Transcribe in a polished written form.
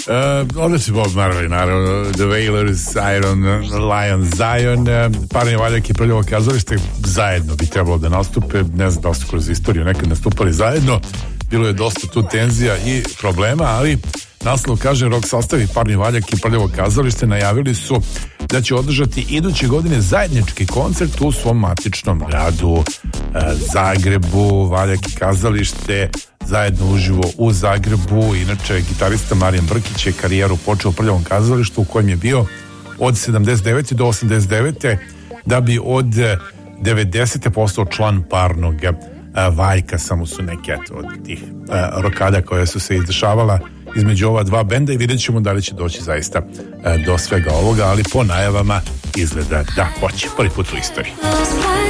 Onda si Bob Marley, naravno, The Wailers, Iron Lion, Zion, Parni valjak i Prljavo kazalište zajedno bi trebalo da nastupe, ne znam da su kroz istoriju nekad nastupali zajedno, bilo je dosta tu tenzija i problema, ali naslov kaže rock sastavi Parni valjak i Prljavo kazalište najavili su da će održati iduće godine zajednički koncert u svom matičnom gradu Zagrebu. Valjak i kazalište zajedno uživo u Zagrebu. Inače, gitarista Marijan Brkić je karijeru počeo u Prljavom kazalištu u kojem je bio od 79. do 89. da bi od 90. postao član Parnog valjka. Samo su neke od tih rokada koje su se izdešavala između ova dva benda i vidjet ćemo da li će doći zaista do svega ovoga, ali po najavama izgleda da hoće. Prvi put u istoriji.